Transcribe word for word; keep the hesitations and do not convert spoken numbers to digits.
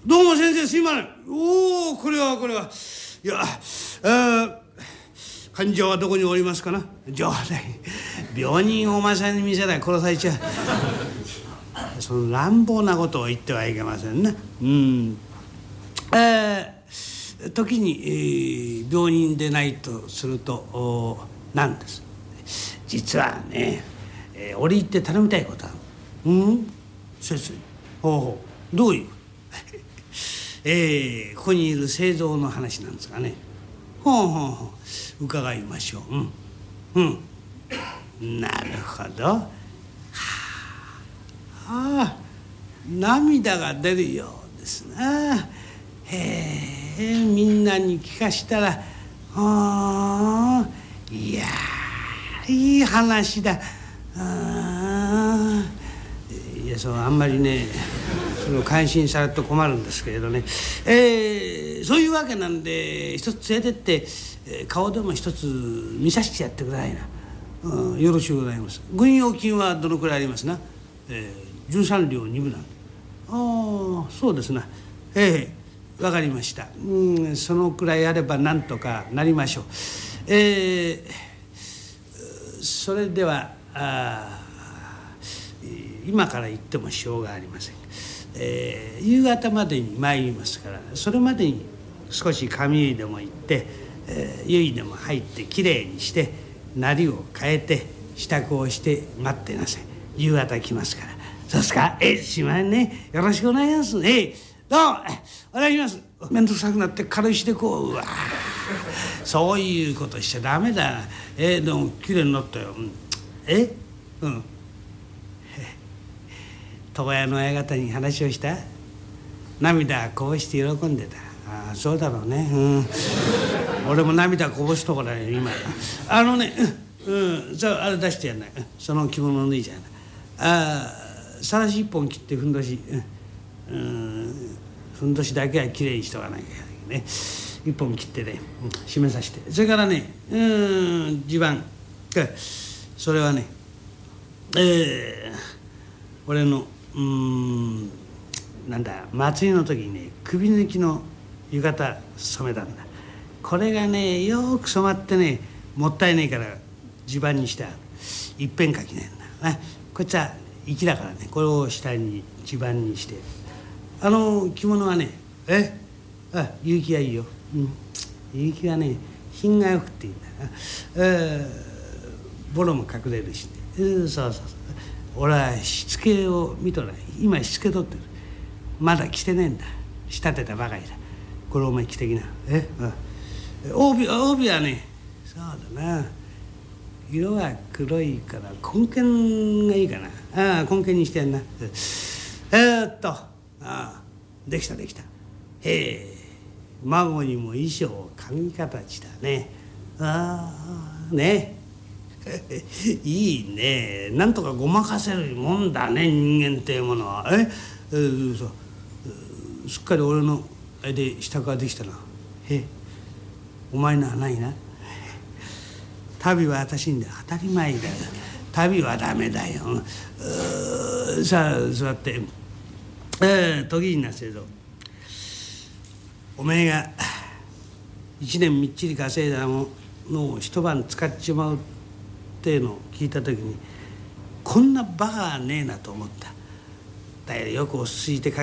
どうも先生すいません。おおこれはこれはいやあ患者はどこにおりますかな。冗談病人をお前さんに見せない殺されちゃうその乱暴なことを言ってはいけませんね。うんえー、時に、えー、病人でないとするとなんです実はね、えー、折り入って頼みたいことある。うん先生ほうほうどういうえー、ここにいる製造の話なんですがね。ほうほうほう伺いましょう。うんうんなるほど。はあ涙が出るようですな。へえみんなに聞かしたらあいやいい話だ。あいやそうあんまりねその感心されると困るんですけれどね、えー、そういうわけなんで一つ連れてって、えー、顔でも一つ見させてやってくださいな。うん、よろしゅうございます。軍用金はどのくらいありますな。えー、じゅうさんりょうにぶなん。ああそうですな。ええー、わかりました。うんそのくらいあればなんとかなりましょう。えー、それではあ今から言ってもしょうがありません。えー、夕方までに参りますからそれまでに少し髪結いでも行って、えー、結いでも入ってきれいにしてなりを変えて支度をして待ってなさい。夕方来ますから。そうですか。えー、すいませんねよろしくお願いします。えー、どうもお願いします。面倒くさくなって軽石でこううわそういうことしちゃダメだ。えー、でもきれいになったよ。えうん床屋の親方に話をした。涙こぼして喜んでた。ああそうだろうね。うん俺も涙こぼすとこだよ今。あのねうんじゃああれ出してやんない。その着物脱いじゃん。ああさらし一本切ってふんどしうんふんどしだけはきれいにしとかなきゃいけないね。一本切ってね締めさせてそれからねうん地盤それはねえー、俺のうーんなんだ祭りの時にね首抜きの浴衣染めたんだ。これがねよく染まってねもったいないから地盤にしてある。いっぺんかきねえんだな。こっちは粋だからねこれを下に地盤にしてあの着物はねえあ結城がいいよ。うん結城はね品がよくっていいんだな。えー、ボロも隠れるしね、えー、そうそうそう俺はしつけを見とら今しつけ取ってる。まだ着てねえんだ。仕立てたばかりだ。これお前着てきな。え帯帯はねそうだな色が黒いから紺剣がいいかな。ああ紺剣にしてやんな。えー、っとああできたできた。へえ孫にも衣装髪形だね。ああねいいねなんとかごまかせるもんだね人間っていうものは。ええー、そうすっかり俺のあれで支度ができたな。へえお前のはないな。旅は私にだ当たり前だよ。旅はダメだよ。さあ座って、えー、時になせどおめえが一年みっちり稼いだのを一晩使っちまうっていうのを聞いた時にこんなバカはねえなと思った。だけどよく落ち着いて考